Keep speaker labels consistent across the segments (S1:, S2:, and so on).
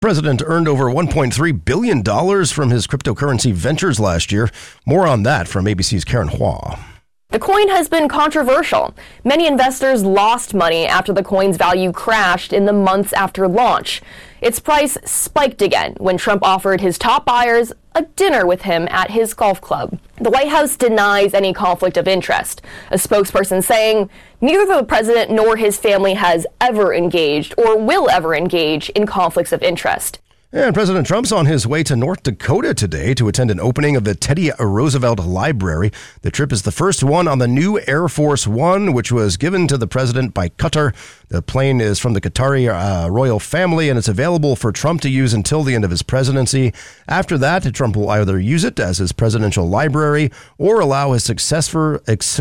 S1: President earned over $1.3 billion from his cryptocurrency ventures last year. More on that from ABC's Karen Hua.
S2: The coin has been controversial. Many investors lost money after the coin's value crashed in the months after launch. Its price spiked again when Trump offered his top buyers a dinner with him at his golf club. The White House denies any conflict of interest, a spokesperson saying neither the president nor his family has ever engaged or will ever engage in conflicts of interest.
S1: And President Trump's on his way to North Dakota today to attend an opening of the Teddy Roosevelt Library. The trip is the first one on the new Air Force One, which was given to the president by Qatar. The plane is from the Qatari royal family, and it's available for Trump to use until the end of his presidency. After that, Trump will either use it as his presidential library or allow his successor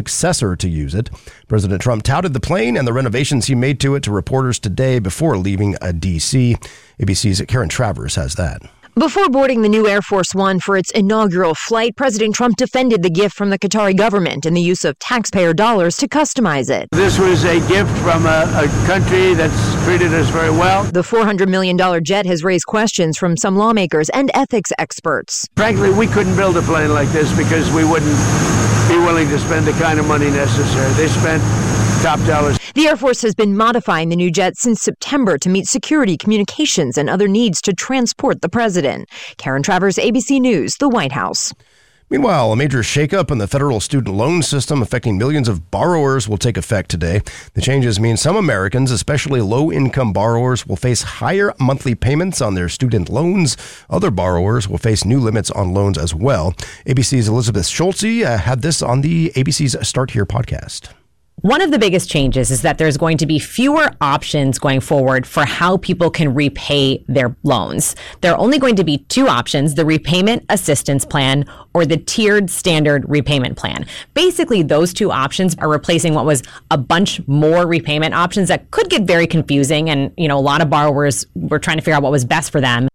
S1: to use it. President Trump touted the plane and the renovations he made to it to reporters today before leaving D.C. ABC's Karen Travers has that.
S3: Before boarding the new Air Force One for its inaugural flight, President Trump defended the gift from the Qatari government and the use of taxpayer dollars to customize it.
S4: This was a gift from a country that's treated us very well.
S3: The $400 million jet has raised questions from some lawmakers and ethics experts.
S4: Frankly, we couldn't build a plane like this because we wouldn't be willing to spend the kind of money necessary. They spent top dollars.
S3: The Air Force has been modifying the new jet since September to meet security, communications, and other needs to transport the president. Karen Travers, ABC News, the White House.
S1: Meanwhile, a major shakeup in the federal student loan system affecting millions of borrowers will take effect today. The changes mean some Americans, especially low-income borrowers, will face higher monthly payments on their student loans. Other borrowers will face new limits on loans as well. ABC's Elizabeth Schulze had this on the ABC's Start Here podcast.
S5: One of the biggest changes is that there's going to be fewer options going forward for how people can repay their loans. There are only going to be two options, the repayment assistance plan or the tiered standard repayment plan. Basically, those two options are replacing what was a bunch more repayment options that could get very confusing. And, a lot of borrowers were trying to figure out what was best for them.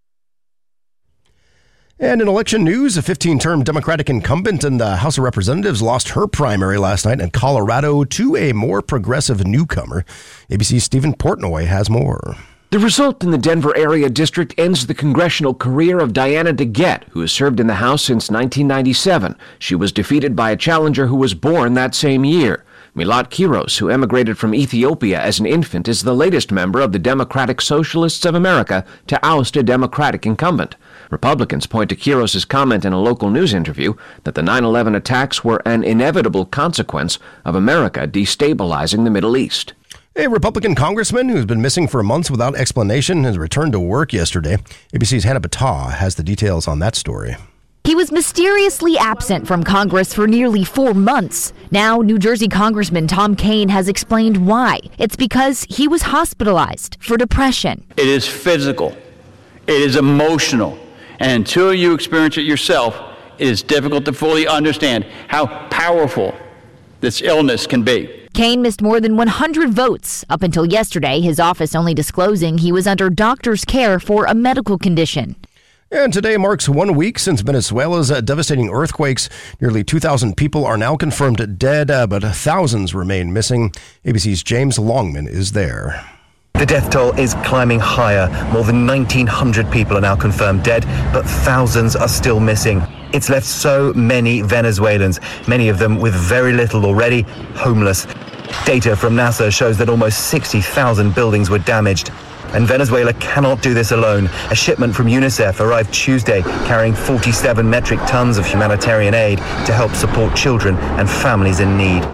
S1: And in election news, a 15-term Democratic incumbent in the House of Representatives lost her primary last night in Colorado to a more progressive newcomer. ABC's Stephen Portnoy has more.
S6: The result in the Denver area district ends the congressional career of Diana DeGette, who has served in the House since 1997. She was defeated by a challenger who was born that same year. Milat Kiros, who emigrated from Ethiopia as an infant, is the latest member of the Democratic Socialists of America to oust a Democratic incumbent. Republicans point to Kiros' comment in a local news interview that the 9/11 attacks were an inevitable consequence of America destabilizing the Middle East.
S1: A Republican congressman who's been missing for months without explanation has returned to work yesterday. ABC's Hannah Battah has the details on that story.
S7: He was mysteriously absent from Congress for nearly 4 months. Now, New Jersey Congressman Tom Kean has explained why. It's because he was hospitalized for depression.
S8: It is physical. It is emotional. And until you experience it yourself, it is difficult to fully understand how powerful this illness can be.
S7: Kean missed more than 100 votes. Up until yesterday, his office only disclosing he was under doctor's care for a medical condition.
S1: And today marks 1 week since Venezuela's devastating earthquakes. Nearly 2,000 people are now confirmed dead, but thousands remain missing. ABC's James Longman is there.
S9: The death toll is climbing higher. More than 1,900 people are now confirmed dead, but thousands are still missing. It's left so many Venezuelans, many of them with very little already, homeless. Data from NASA shows that almost 60,000 buildings were damaged. And Venezuela cannot do this alone. A shipment from UNICEF arrived Tuesday carrying 47 metric tons of humanitarian aid to help support children and families in need.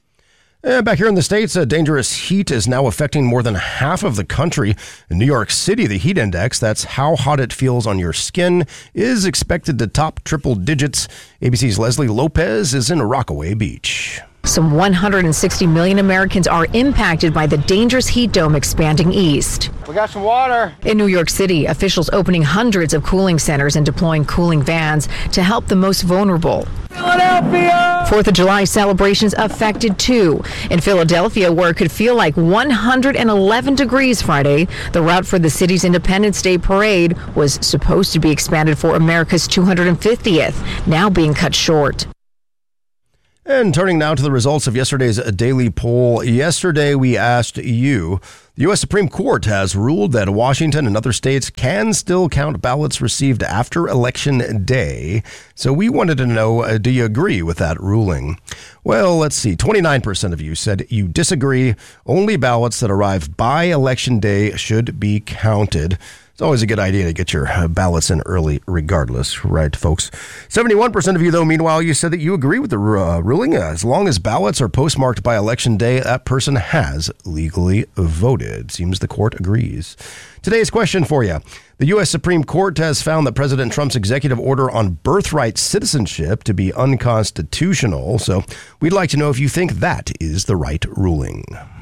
S1: And back here in the States, dangerous heat is now affecting more than half of the country. In New York City, the heat index, that's how hot it feels on your skin, is expected to top triple digits. ABC's Leslie Lopez is in Rockaway Beach.
S10: Some 160 million Americans are impacted by the dangerous heat dome expanding east.
S4: We got some water.
S10: In New York City, officials opening hundreds of cooling centers and deploying cooling vans to help the most vulnerable.
S4: Philadelphia!
S10: 4th of July celebrations affected too. In Philadelphia, where it could feel like 111 degrees Friday, the route for the city's Independence Day parade was supposed to be expanded for America's 250th, now being cut short.
S1: And turning now to the results of yesterday's daily poll. Yesterday, we asked you, the U.S. Supreme Court has ruled that Washington and other states can still count ballots received after Election Day. So we wanted to know, do you agree with that ruling? Well, let's see. 29% of you said you disagree. Only ballots that arrive by Election Day should be counted. It's always a good idea to get your ballots in early regardless, right, folks? 71% of you, though, meanwhile, you said that you agree with the ruling. As long as ballots are postmarked by Election Day, that person has legally voted. Seems the court agrees. Today's question for you. The U.S. Supreme Court has found that President Trump's executive order on birthright citizenship to be unconstitutional. So we'd like to know if you think that is the right ruling.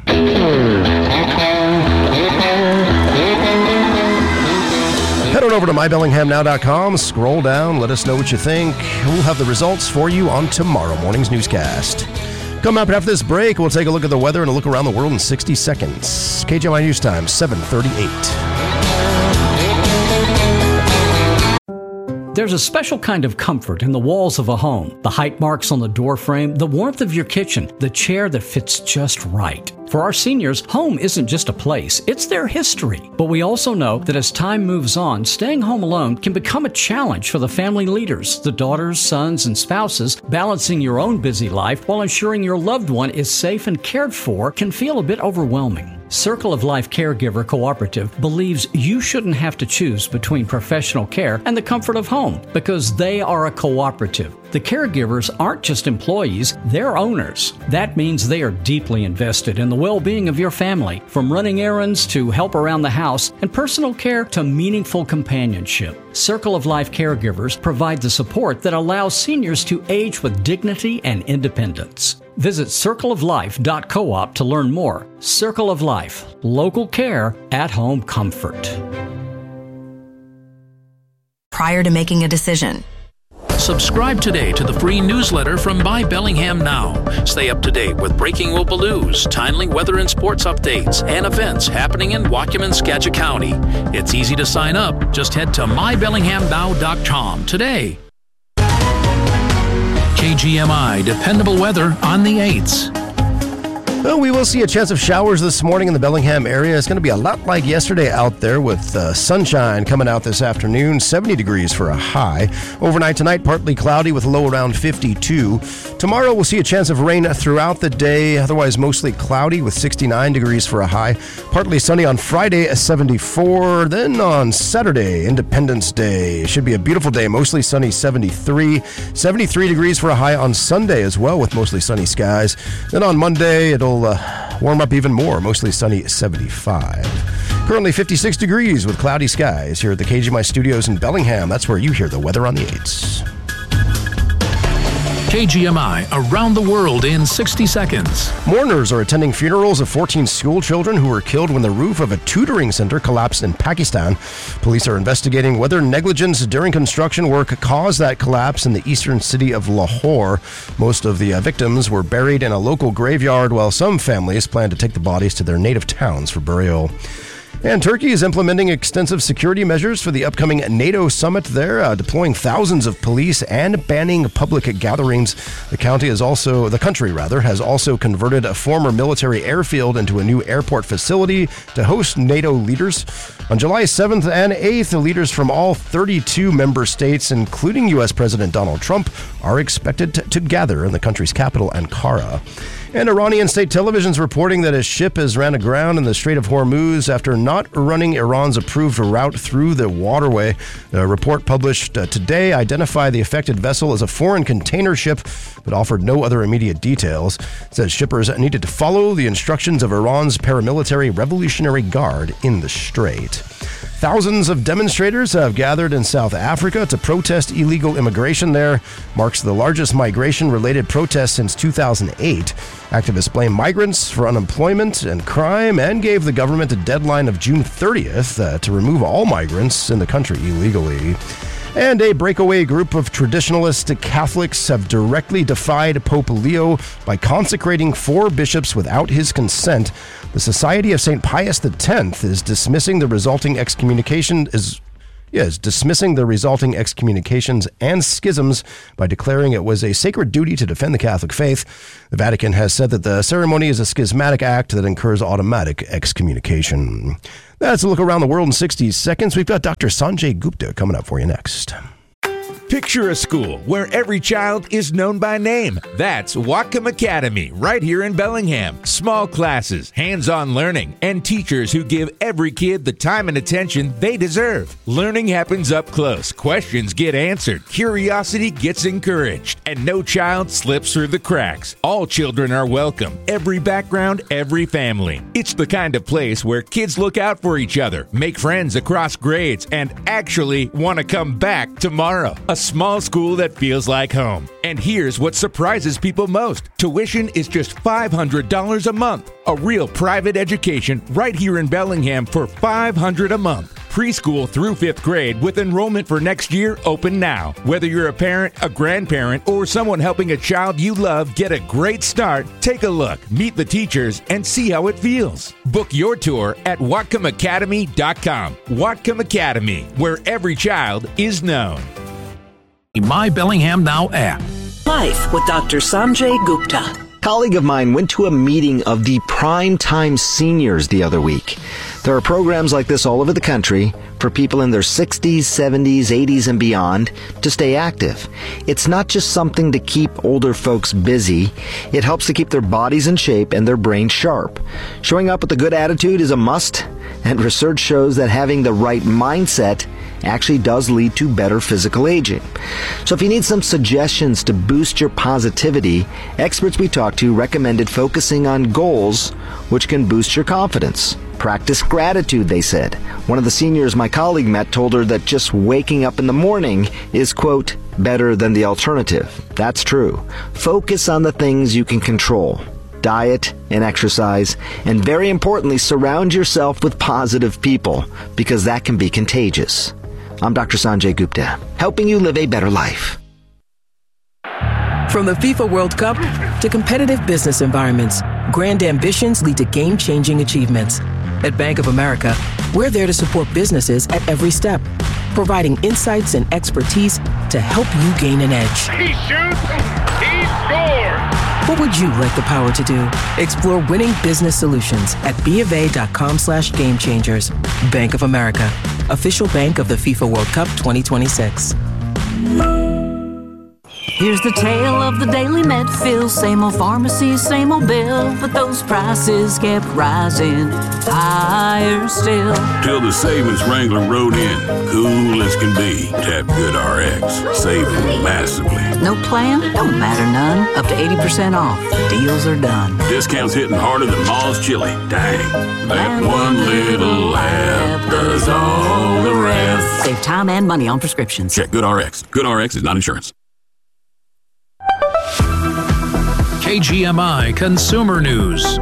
S1: Head on over to mybellinghamnow.com, scroll down, let us know what you think. We'll have the results for you on tomorrow morning's newscast. Coming up after this break, we'll take a look at the weather and a look around the world in 60 seconds. KGMI News Time, 7:38.
S11: There's a special kind of comfort in the walls of a home. The height marks on the doorframe, the warmth of your kitchen, the chair that fits just right. For our seniors, home isn't just a place, it's their history. But we also know that as time moves on, staying home alone can become a challenge for the family leaders, the daughters, sons, and spouses. Balancing your own busy life while ensuring your loved one is safe and cared for can feel a bit overwhelming. Circle of Life Caregiver Cooperative believes you shouldn't have to choose between professional care and the comfort of home because they are a cooperative. The caregivers aren't just employees, they're owners. That means they are deeply invested in the well-being of your family, from running errands to help around the house and personal care to meaningful companionship. Circle of Life Caregivers provide the support that allows seniors to age with dignity and independence. Visit circleoflife.coop to learn more. Circle of Life, local care, at-home comfort.
S12: Prior to making a decision,
S13: subscribe today to the free newsletter from My Bellingham Now. Stay up to date with breaking local news, timely weather and sports updates, and events happening in Waukegan, Skagit County. It's easy to sign up. Just head to mybellinghamnow.com today. KGMI Dependable Weather on the 8s.
S1: Well, we will see a chance of showers this morning in the Bellingham area. It's going to be a lot like yesterday out there with sunshine coming out this afternoon, 70 degrees for a high. Overnight tonight, partly cloudy with a low around 52. Tomorrow, we'll see a chance of rain throughout the day, otherwise mostly cloudy with 69 degrees for a high. Partly sunny on Friday, 74. Then on Saturday, Independence Day, should be a beautiful day, mostly sunny, 73. 73 degrees for a high on Sunday as well with mostly sunny skies. Then on Monday, it'll warm up even more, mostly sunny, 75. Currently 56 degrees with cloudy skies here at the KGMI studios in Bellingham. That's where you hear the weather on the 8s.
S13: KGMI Around the World in 60 seconds.
S1: Mourners are attending funerals of 14 school children who were killed when the roof of a tutoring center collapsed in Pakistan. Police are investigating whether negligence during construction work caused that collapse in the eastern city of Lahore. Most of the victims were buried in a local graveyard, while some families plan to take the bodies to their native towns for burial. And Turkey is implementing extensive security measures for the upcoming NATO summit there, deploying thousands of police and banning public gatherings. The country has also converted a former military airfield into a new airport facility to host NATO leaders. On July 7th and 8th, the leaders from all 32 member states, including U.S. President Donald Trump, are expected to gather in the country's capital, Ankara. And Iranian state television is reporting that a ship has ran aground in the Strait of Hormuz after not running Iran's approved route through the waterway. The report published today identified the affected vessel as a foreign container ship, but offered no other immediate details. It says shippers needed to follow the instructions of Iran's paramilitary Revolutionary Guard in the strait. Thousands of demonstrators have gathered in South Africa to protest illegal immigration there. Marks the largest migration-related protest since 2008. Activists blame migrants for unemployment and crime and gave the government a deadline of June 30th to remove all migrants in the country illegally. And a breakaway group of traditionalist Catholics have directly defied Pope Leo by consecrating 4 bishops without his consent. The Society of St. Pius X is dismissing the resulting excommunication is dismissing the resulting excommunications and schisms by declaring it was a sacred duty to defend the Catholic faith. The Vatican has said that the ceremony is a schismatic act that incurs automatic excommunication. That's a look around the world in 60 seconds. We've got Dr. Sanjay Gupta coming up for you next.
S14: Picture a school where every child is known by name. That's Whatcom Academy, right here in Bellingham. Small classes, hands-on learning, and teachers who give every kid the time and attention they deserve. Learning happens up close. Questions get answered. Curiosity gets encouraged. And no child slips through the cracks. All children are welcome. Every background, every family. It's the kind of place where kids look out for each other, make friends across grades, and actually want to come back tomorrow. A small school that feels like home. And here's what surprises people most. Tuition is just $500 a month. A real private education right here in Bellingham for $500 a month. Preschool through 5th grade with enrollment for next year open now. Whether you're a parent, a grandparent, or someone helping a child you love get a great start, take a look, meet the teachers, and see how it feels. Book your tour at WhatcomAcademy.com. Whatcom Academy, where every child is known.
S13: My Bellingham Now app.
S15: Life with Dr. Sanjay Gupta.
S16: A colleague of mine went to a meeting of the Prime Time Seniors the other week. There are programs like this all over the country for people in their 60s, 70s, 80s, and beyond to stay active. It's not just something to keep older folks busy. It helps to keep their bodies in shape and their brains sharp. Showing up with a good attitude is a must, and research shows that having the right mindset actually does lead to better physical aging. So if you need some suggestions to boost your positivity, experts we talked to recommended focusing on goals which can boost your confidence. Practice gratitude, they said. One of the seniors my colleague met told her that just waking up in the morning is, quote, better than the alternative. That's true. Focus on the things you can control. Diet and exercise, and very importantly, surround yourself with positive people, because that can be contagious. I'm Dr. Sanjay Gupta, helping you live a better life.
S17: From the FIFA World Cup to competitive business environments, grand ambitions lead to game-changing achievements. At Bank of America, we're there to support businesses at every step, providing insights and expertise to help you gain an edge.
S18: He shoots, he scores!
S17: What would you like the power to do? Explore winning business solutions at BofA.com/gamechangers. Bank of America, official bank of the FIFA World Cup 2026.
S19: Here's the tale of the Daily Medfill. Same old pharmacy, same old bill, but those prices kept rising higher still.
S20: Till the savings wrangler rode in, cool as can be. Tap GoodRx, saving massively.
S19: No plan? Don't matter none. Up to 80% off. Deals are done.
S20: Discounts hitting harder than Ma's chili. Dang. That one little app does all the rest.
S19: Save time and money on prescriptions.
S20: Check GoodRx. GoodRx is not insurance.
S13: KGMI Consumer News.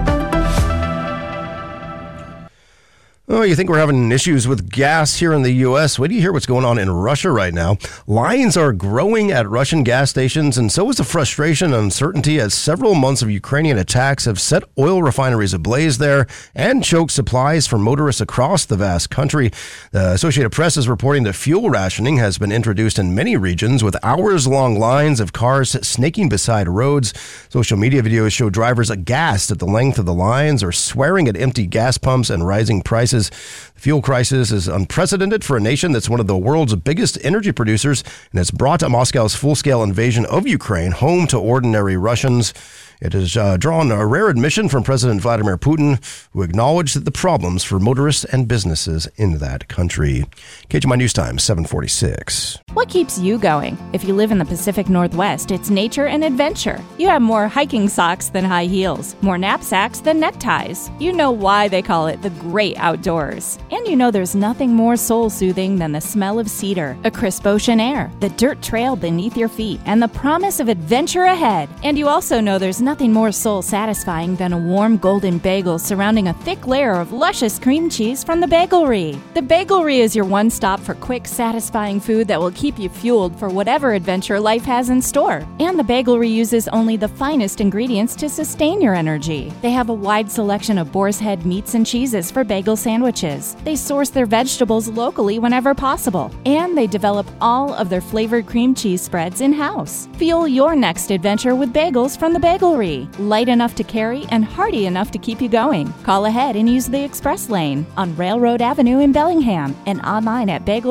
S1: Oh, you think we're having issues with gas here in the U.S.? Wait till you hear what's going on in Russia right now. Lines are growing at Russian gas stations, and so is the frustration and uncertainty as several months of Ukrainian attacks have set oil refineries ablaze there and choked supplies for motorists across the vast country. The Associated Press is reporting that fuel rationing has been introduced in many regions with hours-long lines of cars snaking beside roads. Social media videos show drivers aghast at the length of the lines or swearing at empty gas pumps and rising prices. The fuel crisis is unprecedented for a nation that's one of the world's biggest energy producers, and it's brought Moscow's full-scale invasion of Ukraine home to ordinary Russians. It has drawn a rare admission from President Vladimir Putin, who acknowledged that the problems for motorists and businesses in that country. KGMI News Time, 7:46.
S21: What keeps you going? If you live in the Pacific Northwest, it's nature and adventure. You have more hiking socks than high heels, more knapsacks than neckties. You know why they call it the great outdoors. And you know there's nothing more soul-soothing than the smell of cedar, a crisp ocean air, the dirt trail beneath your feet, and the promise of adventure ahead. And you also know there's nothing nothing more soul-satisfying than a warm golden bagel surrounding a thick layer of luscious cream cheese from the Bagelry. The Bagelry is your one stop for quick, satisfying food that will keep you fueled for whatever adventure life has in store. And the Bagelry uses only the finest ingredients to sustain your energy. They have a wide selection of boar's head meats and cheeses for bagel sandwiches. They source their vegetables locally whenever possible. And they develop all of their flavored cream cheese spreads in-house. Fuel your next adventure with bagels from the Bagelry. Light enough to carry and hearty enough to keep you going. Call ahead and use the express lane on Railroad Avenue in Bellingham and online at bagel